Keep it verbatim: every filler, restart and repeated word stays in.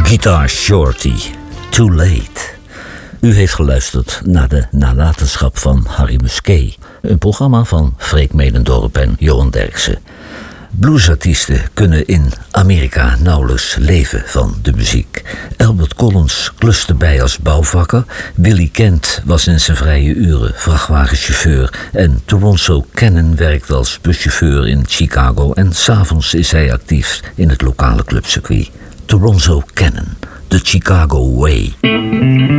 Guitar Shorty, Too Late. U heeft geluisterd naar de nalatenschap van Harry Musquet. Een programma van Freek Medendorp en Johan Derksen. Bluesartiesten kunnen in Amerika nauwelijks leven van de muziek. Albert Collins kluste bij als bouwvakker. Willie Kent was in zijn vrije uren vrachtwagenchauffeur. En Toronzo Cannon werkt als buschauffeur in Chicago. En 's avonds is hij actief in het lokale clubcircuit. Toronzo Cannon, The Chicago Way.